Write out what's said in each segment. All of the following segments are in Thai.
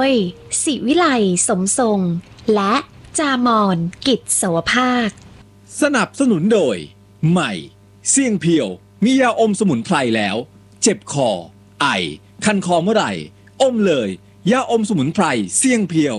ยศิวิไลสมทรงและจามอนกิจสวภาคสนับสนุนโดยใหม่เสี่ยงเพียวมียาอมสมุนไพรแล้วเจ็บคอไอคันคอเมื่อไหร่อมเลยยาอมสมุนไพรเสี่ยงเพียว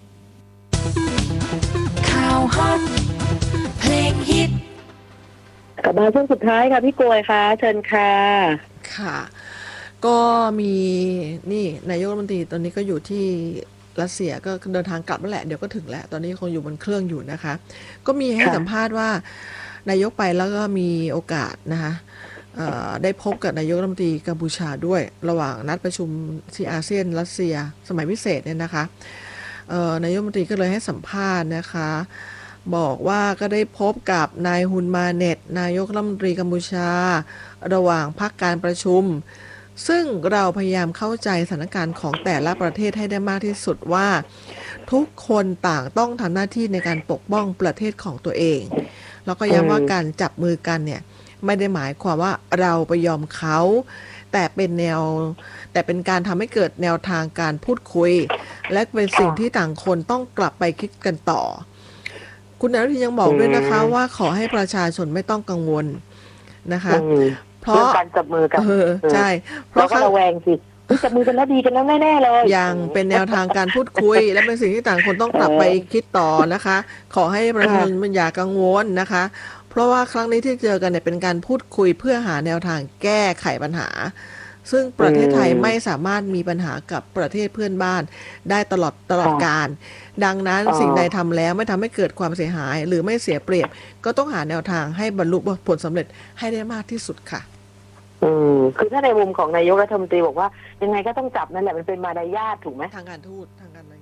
ข่าวฮอตเพลงฮิตกลับมาช่วงสุดท้ายค่ะพี่กวยค่ะเชิญค่ะค่ะก็มีนี่นายกรัฐมนตรีตอนนี้ก็อยู่ที่รัสเซียก็เดินทางกลับแล้วแหละเดี๋ยวก็ถึงแล้วตอนนี้คงอยู่บนเครื่องอยู่นะคะก็มีให้สัมภาษณ์ว่านายกไปแล้วก็มีโอกาสนะคะได้พบกับนายกรัฐมนตรีกัมพูชาด้วยระหว่างนัดประชุมที่อาเซียนรัสเซียสมัยพิเศษเนี่ยนะคะนายกรัฐมนตรีก็เลยให้สัมภาษณ์นะคะบอกว่าก็ได้พบกับนายฮุนมาเน็ตนายกรัฐมนตรีกัมพูชาระหว่างพักการประชุมซึ่งเราพยายามเข้าใจสถานการณ์ของแต่ละประเทศให้ได้มากที่สุดว่าทุกคนต่างต้องทำหน้าที่ในการปกป้องประเทศของตัวเองแล้วก็ย้ำว่าการจับมือกันเนี่ยไม่ได้หมายความว่าเราไปยอมเขาแต่เป็นการทำให้เกิดแนวทางการพูดคุยและเป็นสิ่งที่ต่างคนต้องกลับไปคิดกันต่อคุณอนุทินยังบอกด้วยนะคะว่าขอให้ประชาชนไม่ต้องกังวลนะคะเพราะการจับมือกันใช่เพราะเขาระแวงสิจับมือกันแล้วดีกันแล้วแน่ๆเลยยังเป็นแนวทางการพูดคุยและเป็นสิ่งที่ต่างคนต้องกลับไปคิดต่อนะคะขอให้ประชาชนมันอย่ากังวลนะคะเพราะว่าครั้งนี้ที่เจอกันเนี่ยเป็นการพูดคุยเพื่อหาแนวทางแก้ไขปัญหาซึ่งประเทศไทยไม่สามารถมีปัญหากับประเทศเพื่อนบ้านได้ตลอดกาลดังนั้นสิ่งใดทำแล้วไม่ทำให้เกิดความเสียหายหรือไม่เสียเปรียบก็ต้องหาแนวทางให้บรรลุผลสำเร็จให้ได้มากที่สุดค่ะคือถ้าในมุมของนายกรัฐมนตรีบอกว่ายังไงก็ต้องจับนั่นแหละมันเป็นมารยาทถูกไหมทางการทูตทางการ